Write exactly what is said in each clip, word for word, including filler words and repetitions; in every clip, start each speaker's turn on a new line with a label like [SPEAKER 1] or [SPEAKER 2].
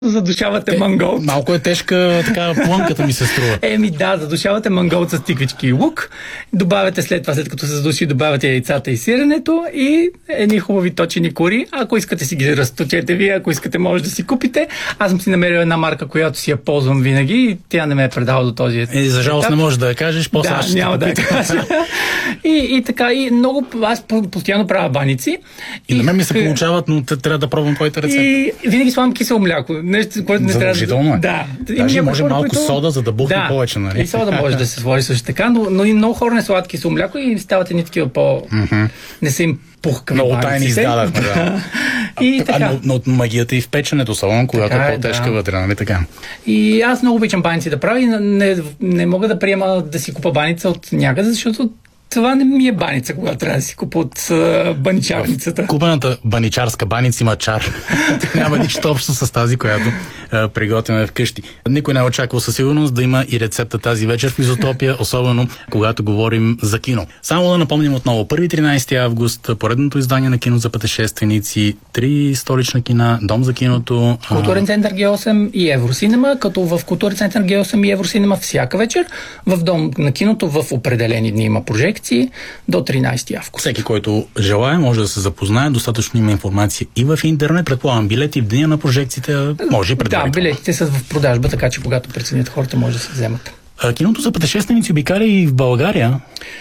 [SPEAKER 1] Задушавате мангол.
[SPEAKER 2] Малко е тежка така плънката ми се струва.
[SPEAKER 1] Еми да, задушавате мангол с тиквички и лук. Добавяте след това, след като се задуши, добавяте яйцата и сиренето и едни хубави точени кори. Ако искате си ги разточете вие, ако искате може да си купите. Аз съм си намерил една марка, която си я ползвам винаги и тя не ме е предала до този етап.
[SPEAKER 2] Е, за жалост не можеш да я кажеш, после
[SPEAKER 1] да,
[SPEAKER 2] ще
[SPEAKER 1] няма да я кажа. и, и така, и много, аз постоянно правя баници.
[SPEAKER 2] И, и на мен ми се получават, но трябва да пробвам твоите рецепти.
[SPEAKER 1] И винаги слагам кисело мляко. Нещо, което не трябва
[SPEAKER 2] да...
[SPEAKER 1] е. Да.
[SPEAKER 2] Даже може малко които... сода, за да бухне
[SPEAKER 1] да.
[SPEAKER 2] повече, нали?
[SPEAKER 1] И сода може да се сложи също така, но, но и много хора не слагат кисело мляко и стават едни такива по... Mm-hmm. Не са им пухкави.
[SPEAKER 2] Много тайни издадахме, да.
[SPEAKER 1] И
[SPEAKER 2] а,
[SPEAKER 1] така.
[SPEAKER 2] Но, но магията и в печенето салон, когато е по-тежка да. Вътре, нали така?
[SPEAKER 1] И аз много обичам баници да правя и не, не мога да приема да си купа баница от някъде, защото това не ми е баница, когато трябва да си купа от uh, баничарницата.
[SPEAKER 2] Купената баничарска баница има чар. Няма нищо общо с тази, която uh, приготвяме вкъщи. Никой не е очаквал със сигурност да има и рецепта тази вечер в Изотопия, особено когато говорим за кино. Само да напомним отново, първи тринайсети август, поредното издание на кино за пътешественици, три столична кина, Дом за киното.
[SPEAKER 1] Културен център Г осем и Евросинема, като в Културен център Г осем и Евросинема всяка вечер, в Дом на киното в определени дни има прожекции до тринайсети август.
[SPEAKER 2] Всеки, който желая, може да се запознае. Достатъчно има информация и в интернет. Предполагам, билети в деня на прожекциите може и предварително.
[SPEAKER 1] Да, билетите са в продажба, така че когато преценят хората, може да се вземат.
[SPEAKER 2] А, киното за пътешественици обикаля и в България.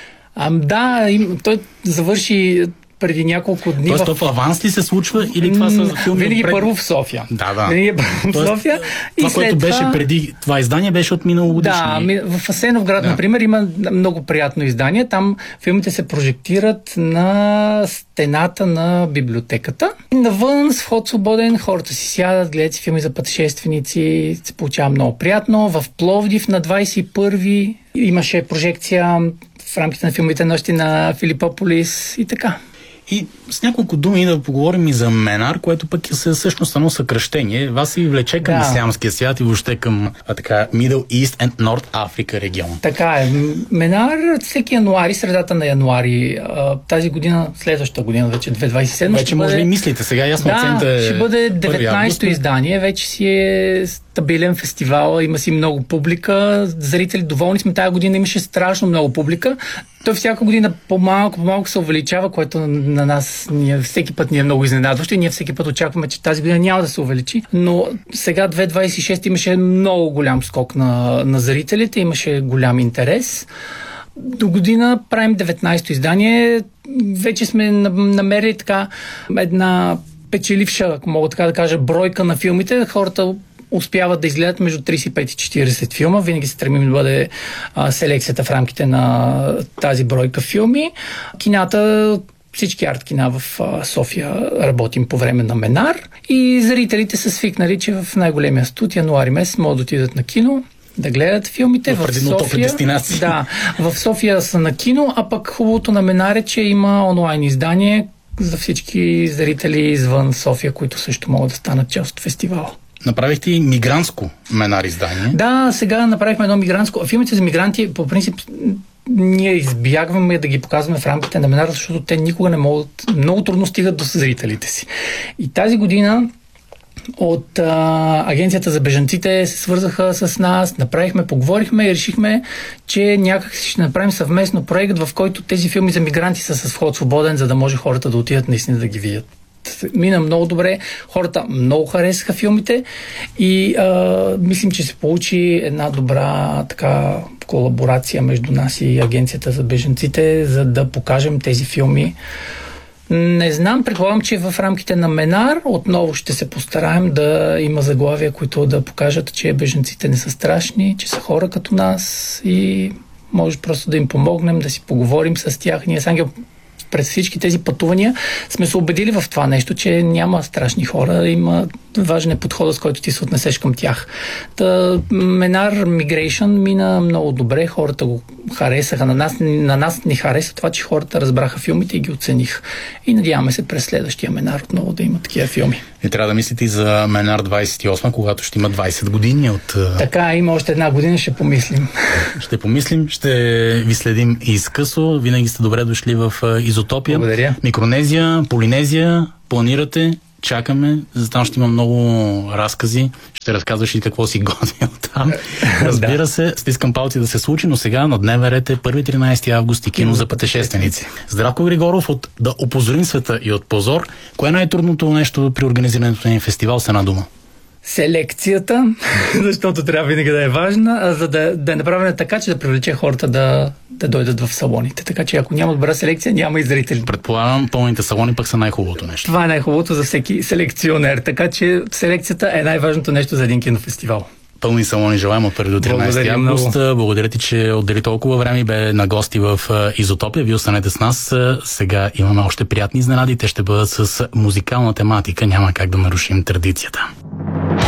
[SPEAKER 1] А, да, им, той завърши преди няколко дни.
[SPEAKER 2] Тоест,
[SPEAKER 1] в...
[SPEAKER 2] в аванс ли се случва или това са филми?
[SPEAKER 1] Винаги
[SPEAKER 2] пред...
[SPEAKER 1] първо в София.
[SPEAKER 2] Да, да.
[SPEAKER 1] Винаги първо в София.
[SPEAKER 2] Това,
[SPEAKER 1] и
[SPEAKER 2] което беше
[SPEAKER 1] това...
[SPEAKER 2] преди това издание, беше от миналогодишни.
[SPEAKER 1] Да, в Асеновград,
[SPEAKER 2] да.
[SPEAKER 1] например, има много приятно издание. Там филмите се прожектират на стената на библиотеката. Навън с вход свободен, хората си сядат, гледат си филми за пътешественици, се получава много приятно. В Пловдив на двайсет и първи имаше прожекция в рамките на филмите нощи на Филипополис и така.
[SPEAKER 2] И с няколко думи да поговорим и за Менар, което пък е всъщност едно съкръщение. Вас и влече към да. Ислямския свят и въобще към а, така, Middle East and North Africa регион.
[SPEAKER 1] Така е. Менар всеки януари, средата на януари, тази година, следващата година, вече две хиляди двайсет и седма.
[SPEAKER 2] Вече може би мислите сега, ясно оценка
[SPEAKER 1] да,
[SPEAKER 2] е...
[SPEAKER 1] ще бъде деветнайсето издание, вече си е стабилен фестивал, има си много публика, зрители доволни сме, тази година имаше страшно много публика. Той всяка година по-малко, по-малко се увеличава, което на, на нас ние, всеки път ни е много изненадващо и ние всеки път очакваме, че тази година няма да се увеличи. Но сега две хиляди двайсет и шеста имаше много голям скок на, на зрителите, имаше голям интерес. До година правим деветнайсето издание. Вече сме намерили така една печеливша, ако мога така да кажа, бройка на филмите. Хората успяват да изгледат между трийсет и пет и четирийсет филма. Винаги се стремим да бъде а, селекцията в рамките на тази бройка филми. Кината, всички арт-кина в а, София работим по време на Менар и зрителите са свикнали, че в най-големия студ, януари месец, могат да отидат на кино, да гледат филмите. В, в София, да, в София са на кино, а пък хубавото на Менар е, че има онлайн издание за всички зрители извън София, които също могат да станат част от фестивала.
[SPEAKER 2] Направихте и мигрантско Менар издание.
[SPEAKER 1] Да, сега направихме едно мигрантско. Филмите за мигранти, по принцип, ние избягваме да ги показваме в рамките на Менар, защото те никога не могат, много трудно стигат до зрителите си. И тази година от а, Агенцията за бежанците се свързаха с нас, направихме, поговорихме и решихме, че някак ще направим съвместно проект, в който тези филми за мигранти са с вход свободен, за да може хората да отидат наистина да ги видят. Мина много добре, хората много харесаха филмите и а, мислим, че се получи една добра така колаборация между нас и Агенцията за бежанците, за да покажем тези филми. Не знам, предполагам, че в рамките на Менар отново ще се постараем да има заглавия, които да покажат, че бежанците не са страшни, че са хора като нас и може просто да им помогнем, да си поговорим с тях. Ние с Ангел през всички тези пътувания сме се убедили в това нещо, че няма страшни хора, има важен е подходът, с който ти се отнесеш към тях. Та, Менар Migration мина много добре, хората го харесаха, на нас, на нас ни хареса това, че хората разбраха филмите и ги оцениха. И надяваме се през следващия Менар отново да има такива филми.
[SPEAKER 2] И трябва да мислите и за Менар двайсет и осма, когато ще има двайсет години от...
[SPEAKER 1] Така, има още една година, ще помислим.
[SPEAKER 2] Ще помислим, ще ви следим изкъсо. Винаги сте добре дошли в Изотопия.
[SPEAKER 1] Благодаря.
[SPEAKER 2] Микронезия, Полинезия, планирате, чакаме. За там ще има много разкази. Ще разказваш и какво си готвил там. Разбира се, стискам палци да се случи, но сега на дневен ред е първи тринайсети август и кино за пътешественици. Здравко Григоров, от да опозорим света и от позор, кое е най-трудното нещо при организирането на фестивал с една дума?
[SPEAKER 1] Селекцията, защото трябва винаги да е важна, а за да, да е направена така, че да привлече хората да, да дойдат в салоните. Така че ако няма добра селекция, няма и зрители.
[SPEAKER 2] Предполагам, пълните салони пък са най-хубавото нещо.
[SPEAKER 1] Това е най-хубавото за всеки селекционер, така че селекцията е най-важното нещо за един кинофестивал.
[SPEAKER 2] Пълни салони желаем от първи до тринайсети август. Благодаря ти, че отдели толкова време и бе на гости в Изотопия. Вие останете с нас. Сега имаме още приятни изненади. Те ще бъдат с музикална тематика. Няма как да нарушим традицията.